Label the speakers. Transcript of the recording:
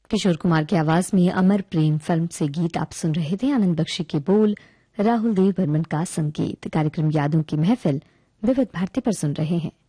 Speaker 1: किशोर कुमार की आवाज में अमर प्रेम फिल्म से गीत आप सुन रहे थे। आनंद बख्शी के बोल, राहुल देव बर्मन का संगीत। कार्यक्रम यादों की महफिल विविध भारती पर सुन रहे हैं।